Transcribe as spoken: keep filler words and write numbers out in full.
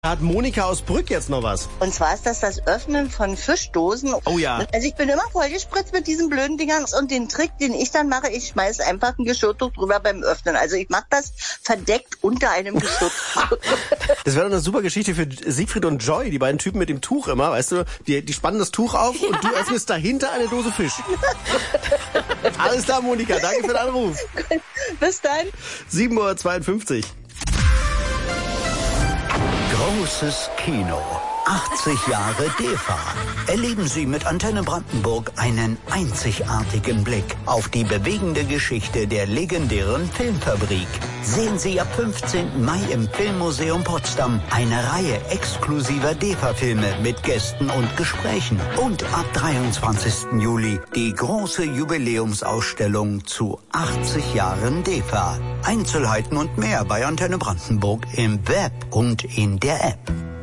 Hat Monika aus Brück jetzt noch was? Und zwar ist das das Öffnen von Fischdosen. Oh ja. Also ich bin immer vollgespritzt mit diesen blöden Dingern. Und den Trick, den ich dann mache, ich schmeiße einfach ein Geschirrtuch drüber beim Öffnen. Also ich mache das verdeckt unter einem Geschirrtuch. Das wäre doch eine super Geschichte für Siegfried und Joy, die beiden Typen mit dem Tuch immer, weißt du, die, die spannen das Tuch auf und du öffnest dahinter eine Dose Fisch. Alles klar, Monika, danke für den Anruf. Bis dann. sieben Uhr zweiundfünfzig. Großes Kino. achtzig Jahre D E F A. Erleben Sie mit Antenne Brandenburg einen einzigartigen Blick auf die bewegende Geschichte der legendären Filmfabrik. Sehen Sie ab fünfzehnten Mai im Filmmuseum Potsdam eine Reihe exklusiver D E F A-Filme mit Gästen und Gesprächen. Und ab dreiundzwanzigsten Juli die große Jubiläumsausstellung zu achtzig Jahren D E F A. Einzelheiten und mehr bei Antenne Brandenburg im Web und in der App.